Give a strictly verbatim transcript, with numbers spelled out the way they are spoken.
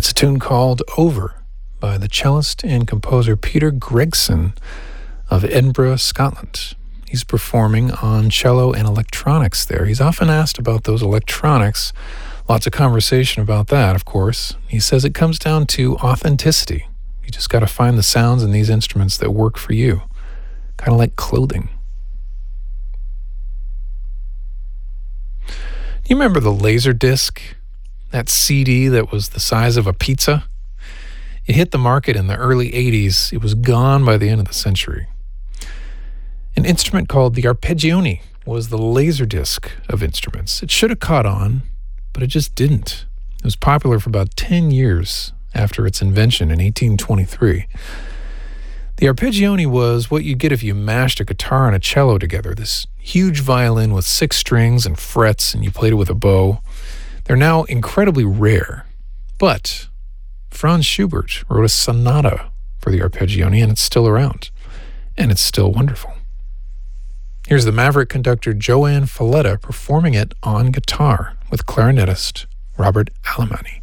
It's a tune called Over by the cellist and composer Peter Gregson of Edinburgh, Scotland. He's performing on cello and electronics there. He's often asked about those electronics. Lots of conversation about that, of course. He says it comes down to authenticity. You just got to find the sounds in these instruments that work for you. Kind of like clothing. Do you remember the Laserdisc? That C D that was the size of a pizza? It hit the market in the early eighties. It was gone by the end of the century. An instrument called the arpeggione was the Laserdisc of instruments. It should have caught on, but it just didn't. It was popular for about ten years after its invention in eighteen twenty-three. The arpeggione was what you'd get if you mashed a guitar and a cello together, this huge violin with six strings and frets, and you played it with a bow. They're now incredibly rare, but Franz Schubert wrote a sonata for the arpeggione, and it's still around, and it's still wonderful. Here's the Maverick conductor Joanne Falletta performing it on guitar with clarinetist Robert Alemany.